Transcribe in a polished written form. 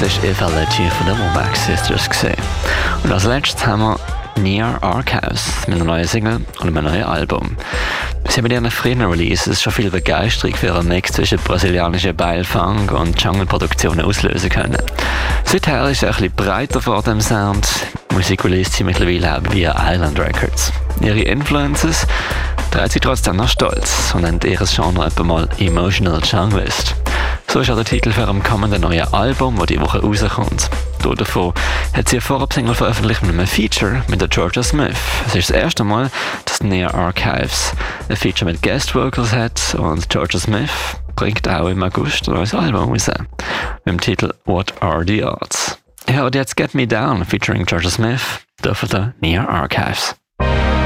Das ist Eva Lettier von den Womack Sisters gesehen. Und als letztes haben wir Near Archives mit einer neuen Single und einem neuen Album. Sie haben mit ihren früheren Releases schon viel Begeisterung für ihren Mix zwischen brasilianischen Beilfunk und Jungle-Produktionen auslösen können. Seither ist sie ein bisschen breiter vor dem Sound. Musik released sie mittlerweile auch via Island Records. Ihre Influences dreht sie trotzdem noch stolz und nennt ihr Genre etwa mal Emotional Junglist. So ist auch der Titel für ihrem kommenden neuen Album, das diese Woche rauskommt. Davon hat sie eine Vorab-Single veröffentlicht mit einem Feature mit der Georgia Smith. Es ist das erste Mal, dass Near Archives ein Feature mit Guest Vocals hat und Georgia Smith bringt auch im August ein neues Album raus. Mit dem Titel What Are the Odds? Ihr hört jetzt Get Me Down featuring Georgia Smith, dürfen der Near Archives.